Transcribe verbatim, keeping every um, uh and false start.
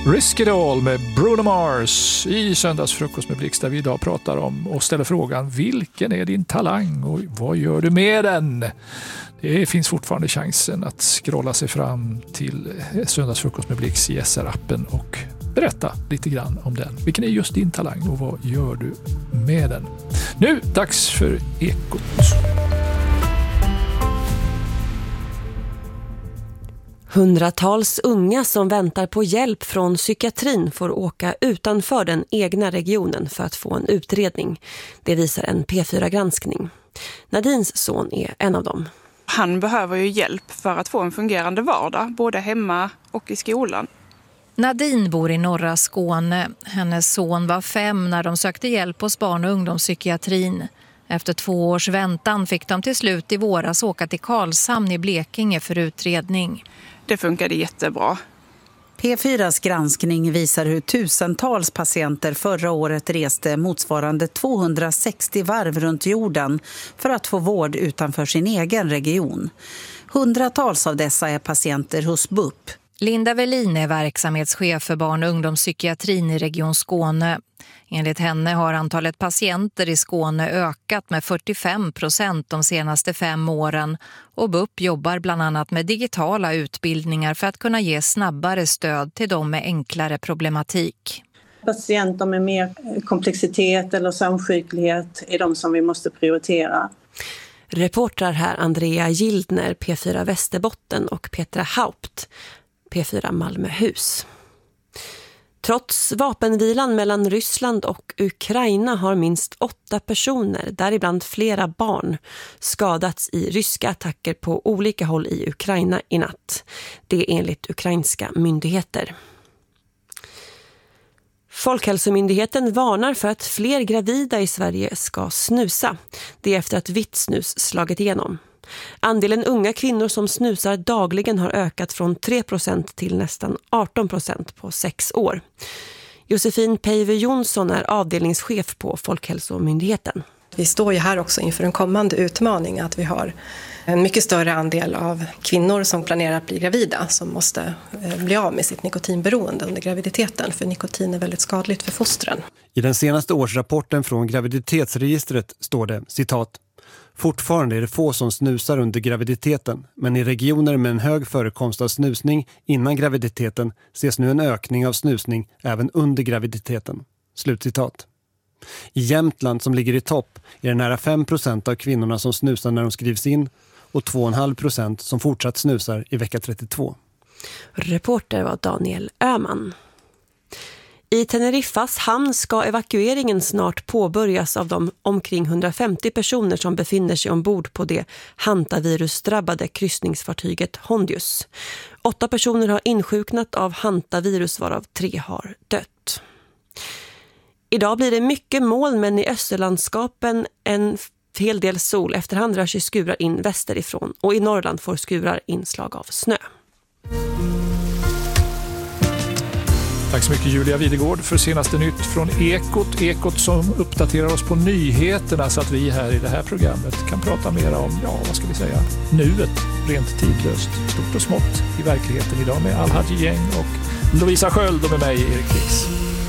Risk It All med Bruno Mars i Söndagsfrukost med Blixt, där vi idag pratar om och ställer frågan: vilken är din talang och vad gör du med den? Det finns fortfarande chansen att scrolla sig fram till Söndagsfrukost med Blixt i S R-appen och berätta lite grann om den. Vilken är just din talang och vad gör du med den? Nu, dags för Ekot. Hundratals unga som väntar på hjälp från psykiatrin får åka utanför den egna regionen för att få en utredning. Det visar en P fyra-granskning. Nadins son är en av dem. Han behöver ju hjälp för att få en fungerande vardag, både hemma och i skolan. Nadine bor i norra Skåne. Hennes son var fem när de sökte hjälp hos barn- och ungdomspsykiatrin. Efter två års väntan fick de till slut i våras åka till Karlshamn i Blekinge för utredning. Det funkade jättebra. P fyras granskning visar hur tusentals patienter förra året reste motsvarande tvåhundrasextio varv runt jorden för att få vård utanför sin egen region. Hundratals av dessa är patienter hos B U P. Linda Velin är verksamhetschef för barn- och ungdomspsykiatrin i Region Skåne. Enligt henne har antalet patienter i Skåne ökat med fyrtiofem procent de senaste fem åren och B U P jobbar bland annat med digitala utbildningar för att kunna ge snabbare stöd till de med enklare problematik. Patienter med mer komplexitet eller samsjuklighet är de som vi måste prioritera. Reportrar här Andrea Gildner, P fyra Västerbotten, och Petra Haupt, P fyra Malmöhus. Trots vapenvilan mellan Ryssland och Ukraina har minst åtta personer, däribland flera barn, skadats i ryska attacker på olika håll i Ukraina i natt. Det är enligt ukrainska myndigheter. Folkhälsomyndigheten varnar för att fler gravida i Sverige ska snusa. Det är efter att vitt snus slagit igenom. Andelen unga kvinnor som snusar dagligen har ökat från tre procent till nästan arton procent på sex år. Josefin Peive Jonsson är avdelningschef på Folkhälsomyndigheten. Vi står ju här också inför en kommande utmaning att vi har en mycket större andel av kvinnor som planerar att bli gravida som måste bli av med sitt nikotinberoende under graviditeten, för nikotin är väldigt skadligt för fostren. I den senaste årsrapporten från graviditetsregistret står det, citat: fortfarande är det få som snusar under graviditeten, men i regioner med en hög förekomst av snusning innan graviditeten ses nu en ökning av snusning även under graviditeten. Slutcitat. I Jämtland, som ligger i topp, är det nära fem procent av kvinnorna som snusar när de skrivs in och två komma fem procent som fortsatt snusar i vecka trettiotvå. Reporter var Daniel Öhman. I Teneriffas hamn ska evakueringen snart påbörjas av de omkring hundrafemtio personer som befinner sig ombord på det hantavirusdrabbade kryssningsfartyget Hondius. Åtta personer har insjuknat av hantavirus, varav tre har dött. Idag blir det mycket moln, men i Österlandskapen en hel del sol. Efterhand rör sig skurar in västerifrån och i Norrland får skurar inslag av snö. Tack så mycket Julia Videgård för senaste nytt från Ekot. Ekot som uppdaterar oss på nyheterna så att vi här i det här programmet kan prata mer om, ja vad ska vi säga, nuet, rent tidlöst, stort och smått i verkligheten idag med Al-Haji Gäng och Lovisa Sköld och med mig Erik Krix.